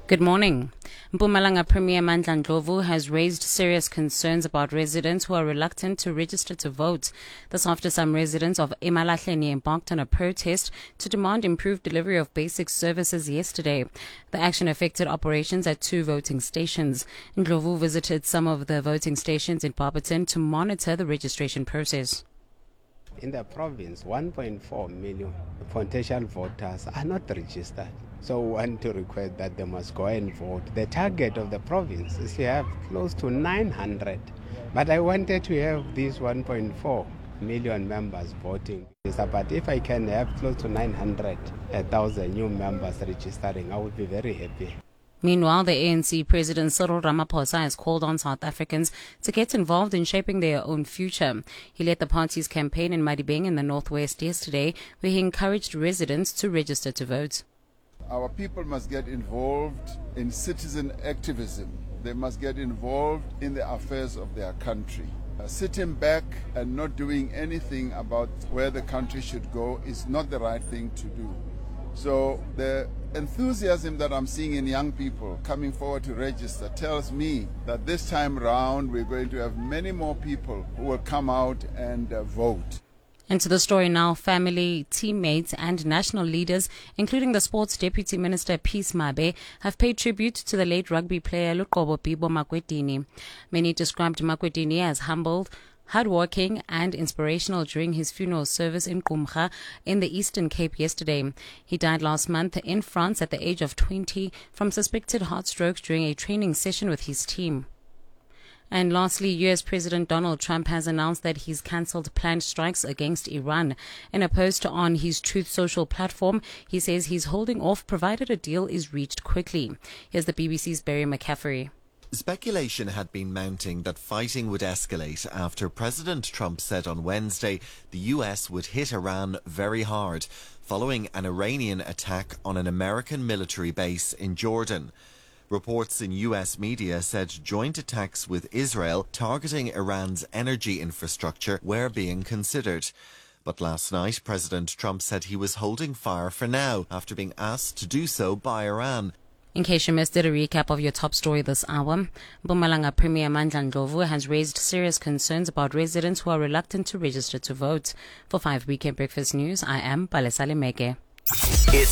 Good morning. Mpumalanga Premier Mandla Ndlovu has raised serious concerns about residents who are reluctant to register to vote. This after some residents of Emalahleni embarked on a protest to demand improved delivery of basic services yesterday. The action affected operations at 2 voting stations. Ndlovu visited some of the voting stations in Barberton to monitor the registration process. In the province, 1.4 million potential voters are not registered. So we want to request that they must go and vote. The target of the province is to have close to 900. But I wanted to have these 1.4 million members voting. But if I can have close to 900,000 new members registering, I would be very happy. Meanwhile, the ANC President Cyril Ramaphosa has called on South Africans to get involved in shaping their own future. He led the party's campaign in Madibeng in the northwest yesterday, where he encouraged residents to register to vote. Our people must get involved in citizen activism. They must get involved in the affairs of their country. Sitting back and not doing anything about where the country should go is not the right thing to do. So the enthusiasm that I'm seeing in young people coming forward to register tells me that this time round we're going to have many more people who will come out and vote. And to the story now, family, teammates and national leaders, including the Sports Deputy Minister Peace Mabe, have paid tribute to the late rugby player Luqobo Pibo Makwetini. Many described Makwetini as humbled, hardworking and inspirational during his funeral service in Kumga in the Eastern Cape yesterday. He died last month in France at the age of 20 from suspected heart stroke during a training session with his team. And lastly, U.S. President Donald Trump has announced that he's cancelled planned strikes against Iran. In a post on his Truth Social platform, he says he's holding off provided a deal is reached quickly. Here's the BBC's Barry McCaffrey. Speculation had been mounting that fighting would escalate after President Trump said on Wednesday the US would hit Iran very hard following an Iranian attack on an American military base in Jordan. Reports in US media said joint attacks with Israel targeting Iran's energy infrastructure were being considered. But last night, President Trump said he was holding fire for now after being asked to do so by Iran. In case you missed it, a recap of your top story this hour. Mpumalanga Premier Mandla Ndlovu has raised serious concerns about residents who are reluctant to register to vote. For 5 Weekend Breakfast News, I am Palesale Meke.